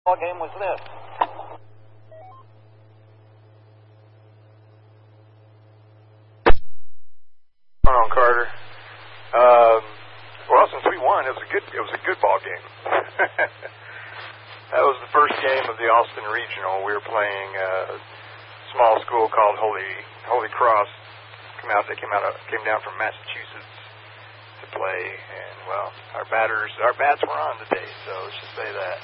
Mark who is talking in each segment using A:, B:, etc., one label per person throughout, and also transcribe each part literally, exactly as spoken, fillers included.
A: Ball game was this.
B: Going on, Carter. Um, well, since we won, it was a good. It was a good ball game. That was the first game of the Austin Regional. We were playing a small school called Holy Holy Cross. Come out. They came out. Of, came down from Massachusetts to play, and well, our batters, our bats were on today. So let's just say that.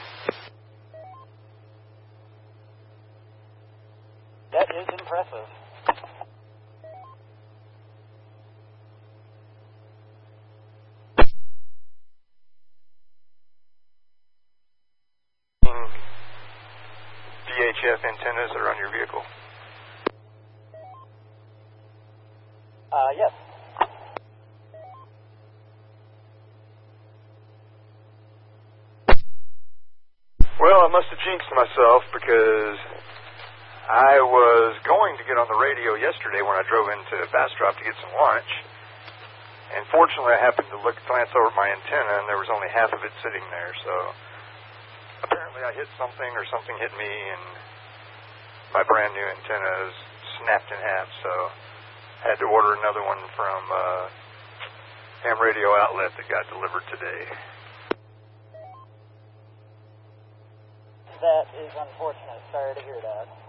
A: That is impressive.
B: V H F antennas that are on your vehicle?
A: Uh, yes.
B: Well, I must have jinxed myself because I was going to get on the radio yesterday when I drove into Bastrop to get some lunch. And fortunately, I happened to look, glance over my antenna, and there was only half of it sitting there. So apparently I hit something or something hit me, and my brand new antenna is snapped in half. So I had to order another one from uh, Ham Radio Outlet that got delivered today.
A: That is unfortunate. Sorry to hear that.